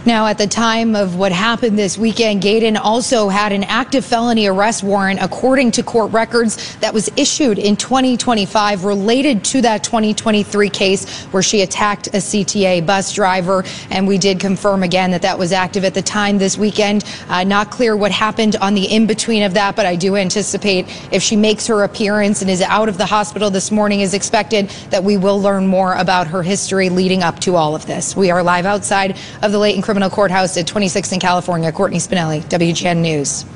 Now, at the time of what happened this weekend, Gaydon also had an active felony arrest warrant, according to court records, that was issued in 2025 related to that 2023 case where she attacked a CTA bus driver. And we did confirm again that that was active at the time this weekend. Not clear what happened on the in-between of that, but I do anticipate if she makes her appearance and is out of the hospital this morning as expected, that we will learn more about her history leading up to all of this. We are live outside of the Layton Criminal Courthouse at 26th in California. Courtney Spinelli, WGN News.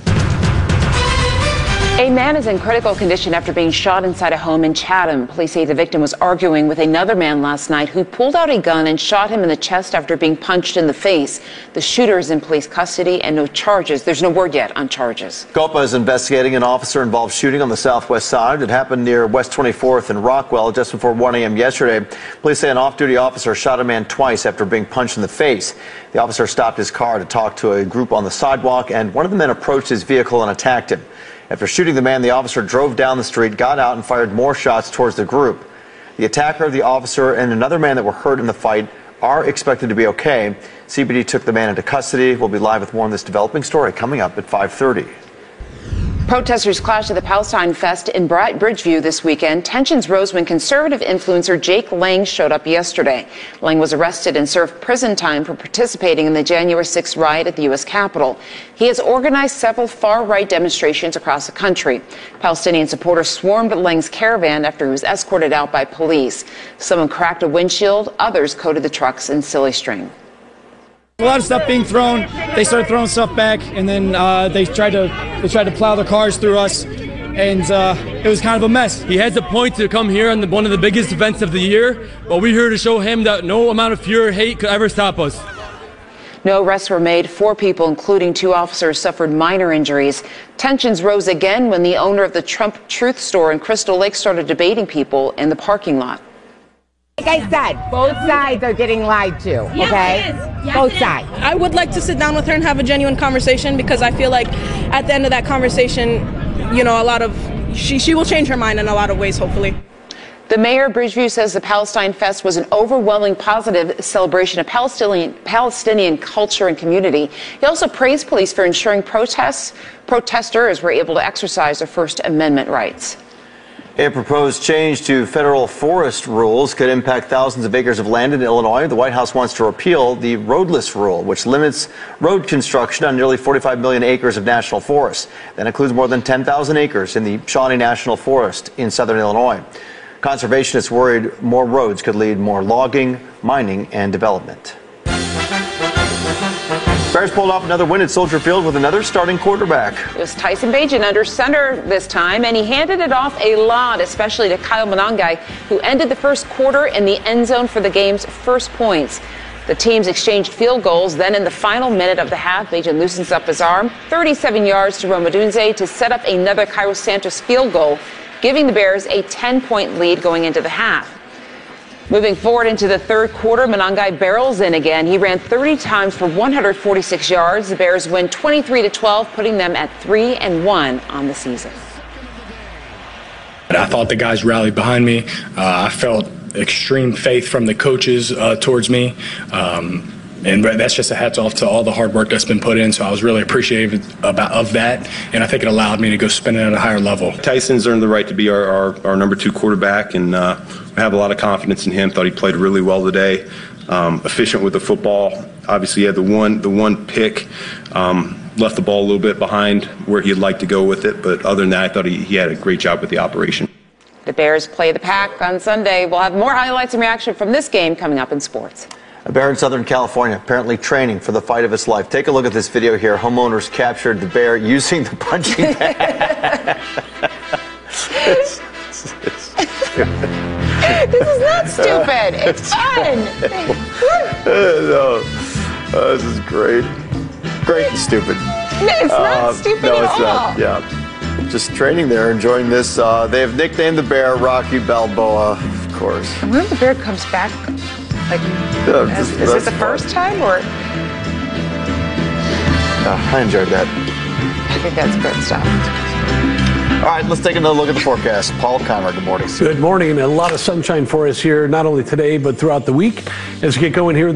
A man is in critical condition after being shot inside a home in Chatham. Police say the victim was arguing with another man last night who pulled out a gun and shot him in the chest after being punched in the face. The shooter is in police custody and no charges. There's no word yet on charges. COPA is investigating an officer-involved shooting on the southwest side. It happened near West 24th in Rockwell just before 1 a.m. yesterday. Police say an off-duty officer shot a man twice after being punched in the face. The officer stopped his car to talk to a group on the sidewalk, and one of the men approached his vehicle and attacked him. After shooting the man, the officer drove down the street, got out, and fired more shots towards the group. The attacker, the officer, and another man that were hurt in the fight are expected to be okay. CBD took the man into custody. We'll be live with more on this developing story coming up at 5:30. Protesters clashed at the Palestine Fest in Bridgeview this weekend. Tensions rose when conservative influencer Jake Lang showed up yesterday. Lang was arrested and served prison time for participating in the January 6th riot at the U.S. Capitol. He has organized several far-right demonstrations across the country. Palestinian supporters swarmed Lang's caravan after he was escorted out by police. Someone cracked a windshield, others coated the trucks in silly string. A lot of stuff being thrown. They started throwing stuff back, and then they tried to plow their cars through us, and it was kind of a mess. He has a point to come here on one of the biggest events of the year, but we're here to show him that no amount of fear or hate could ever stop us. No arrests were made. 4 people, including 2 officers, suffered minor injuries. Tensions rose again when the owner of the Trump Truth store in Crystal Lake started debating people in the parking lot. Like I said, both sides are getting lied to, okay? Yes, both sides. I would like to sit down with her and have a genuine conversation, because I feel like at the end of that conversation, you know, she will change her mind in a lot of ways, hopefully. The mayor of Bridgeview says the Palestine Fest was an overwhelming positive celebration of Palestinian culture and community. He also praised police for ensuring protesters were able to exercise their First Amendment rights. A proposed change to federal forest rules could impact thousands of acres of land in Illinois. The White House wants to repeal the roadless rule, which limits road construction on nearly 45 million acres of national forests. That includes more than 10,000 acres in the Shawnee National Forest in southern Illinois. Conservationists worried more roads could lead more logging, mining, and development. Bears pulled off another win at Soldier Field with another starting quarterback. It was Tyson Bagent under center this time, and he handed it off a lot, especially to Kyle Monangai, who ended the first quarter in the end zone for the game's first points. The teams exchanged field goals. Then in the final minute of the half, Bagent loosens up his arm, 37 yards to Romadunze to set up another Cairo Santos field goal, giving the Bears a 10-point lead going into the half. Moving forward into the third quarter, Monangai barrels in again. He ran 30 times for 146 yards. The Bears win 23-12, putting them at 3-1 on the season. I thought the guys rallied behind me. I felt extreme faith from the coaches towards me. And that's just a hats off to all the hard work that's been put in. So I was really appreciative of that. And I think it allowed me to go spin it at a higher level. Tyson's earned the right to be our number 2 quarterback, and I have a lot of confidence in him. Thought he played really well today. Efficient with the football. Obviously, he had the one pick. Left the ball a little bit behind where he'd like to go with it. But other than that, I thought he had a great job with the operation. The Bears play the Pack on Sunday. We'll have more highlights and reaction from this game coming up in sports. A bear in Southern California apparently training for the fight of its life. Take a look at this video here. Homeowners captured the bear using the punching bag. This is not stupid. It's fun. No, this is great. Great and stupid. It's not stupid no, at it's all. Not. Yeah. Just training there, enjoying this. They have nicknamed the bear Rocky Balboa, of course. I wonder if the bear comes back. Like, is it the first time, or? I enjoyed that. I think that's good stuff. All right, let's take another look at the forecast. Paul Conner, good morning. Good morning. A lot of sunshine for us here, not only today, but throughout the week as we get going here.